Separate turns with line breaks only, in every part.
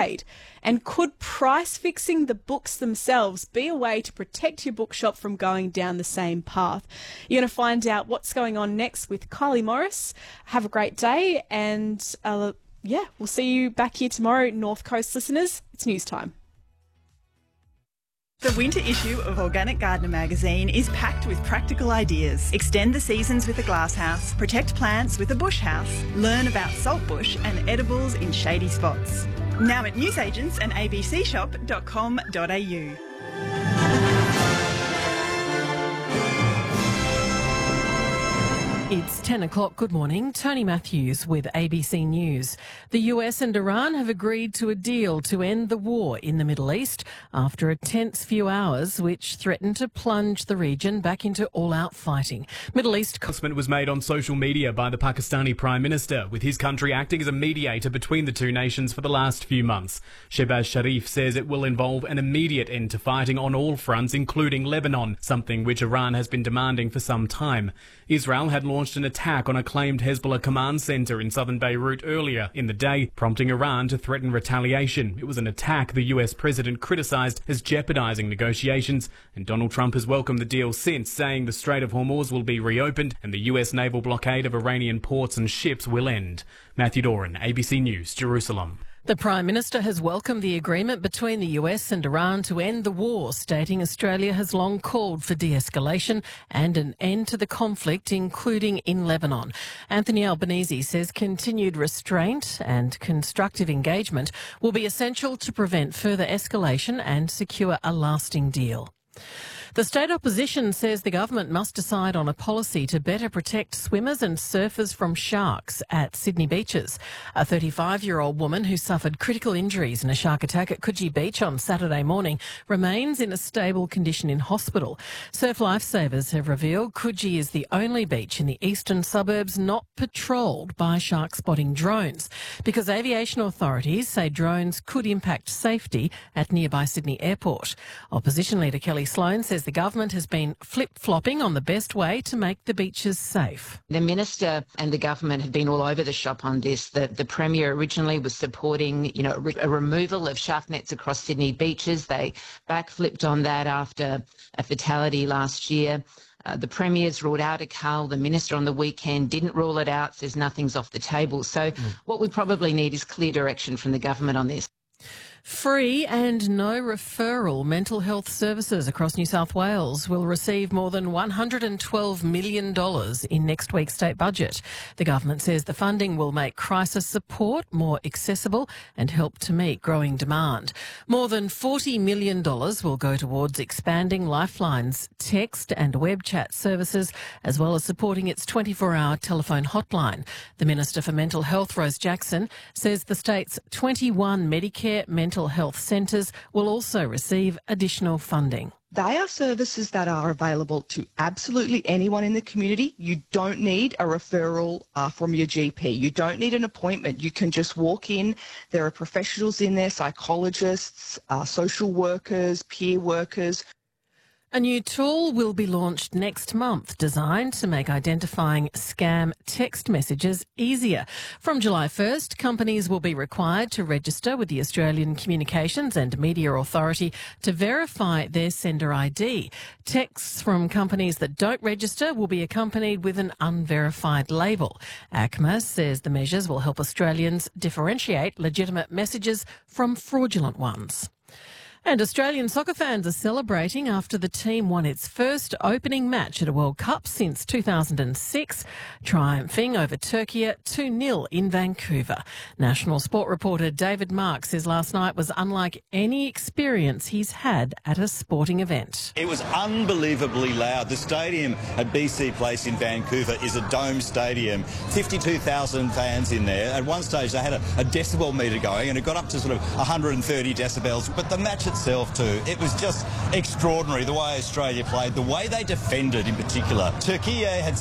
decade? And could price fixing the books themselves be a way to protect your bookshop from going down the same path? You're going to find out what's going on next with Kylie Morris. Have a great day, and we'll see you back here tomorrow, North Coast listeners. It's news time.
The winter issue of Organic Gardener magazine is packed with practical ideas. Extend the seasons with a glasshouse, protect plants with a bush house, learn about saltbush and edibles in shady spots. Now at newsagents and abcshop.com.au.
It's 10 o'clock. Good morning. Tony Matthews with ABC News. The US and Iran have agreed to a deal to end the war in the Middle East after a tense few hours which threatened to plunge the region back into all-out fighting. Middle East
announcement was made on social media by the Pakistani Prime Minister, with his country acting as a mediator between the two nations for the last few months. Shehbaz Sharif says it will involve an immediate end to fighting on all fronts, including Lebanon, something which Iran has been demanding for some time. Israel had launched an attack on a claimed Hezbollah command centre in southern Beirut earlier in the day, prompting Iran to threaten retaliation. It was an attack the US president criticised as jeopardising negotiations, and Donald Trump has welcomed the deal since, saying the Strait of Hormuz will be reopened and the US naval blockade of Iranian ports and ships will end. Matthew Doran, ABC News, Jerusalem.
The Prime Minister has welcomed the agreement between the US and Iran to end the war, stating Australia has long called for de-escalation and an end to the conflict, including in Lebanon. Anthony Albanese says continued restraint and constructive engagement will be essential to prevent further escalation and secure a lasting deal. The state opposition says the government must decide on a policy to better protect swimmers and surfers from sharks at Sydney beaches. A 35-year-old woman who suffered critical injuries in a shark attack at Coogee Beach on Saturday morning remains in a stable condition in hospital. Surf Lifesavers have revealed Coogee is the only beach in the eastern suburbs not patrolled by shark spotting drones, because aviation authorities say drones could impact safety at nearby Sydney Airport. Opposition leader Kelly Sloan says the government has been flip-flopping on the best way to make the beaches safe.
The Minister and the government have been all over the shop on this. The Premier originally was supporting, a removal of shark nets across Sydney beaches. They backflipped on that after a fatality last year. The Premier's ruled out a cull. The Minister on the weekend didn't rule it out, says nothing's off the table. So what we probably need is clear direction from the government on this.
Free and no referral mental health services across New South Wales will receive more than $112 million in next week's state budget. The government says the funding will make crisis support more accessible and help to meet growing demand. More than $40 million will go towards expanding Lifeline's text and web chat services, as well as supporting its 24-hour telephone hotline. The Minister for Mental Health, Rose Jackson, says the state's 21 Medicare mental health centres will also receive additional funding.
They are services that are available to absolutely anyone in the community. You don't need a referral from your GP. You don't need an appointment. You can just walk in. There are professionals in there, psychologists, social workers, peer workers.
A new tool will be launched next month designed to make identifying scam text messages easier. From July 1st, companies will be required to register with the Australian Communications and Media Authority to verify their sender ID. Texts from companies that don't register will be accompanied with an unverified label. ACMA says the measures will help Australians differentiate legitimate messages from fraudulent ones. And Australian soccer fans are celebrating after the team won its first opening match at a World Cup since 2006, triumphing over Turkey 2-0 in Vancouver. National Sport reporter David Mark says last night was unlike any experience he's had at a sporting event.
It was unbelievably loud. The stadium at BC Place in Vancouver is a dome stadium, 52,000 fans in there. At one stage they had a decibel meter going and it got up to sort of 130 decibels, but the match itself too, it was just extraordinary the way Australia played, the way they defended in particular. Turkey had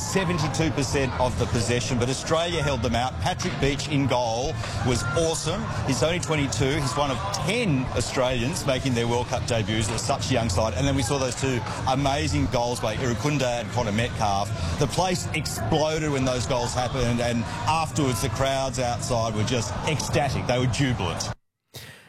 72% of the possession, but Australia held them out. Patrick Beach in goal was awesome. He's only 22. He's one of 10 Australians making their World Cup debuts at such a young side. And then we saw those two amazing goals by Irukunda and Connor Metcalf. The place exploded when those goals happened, and afterwards the crowds outside were just ecstatic. They were jubilant.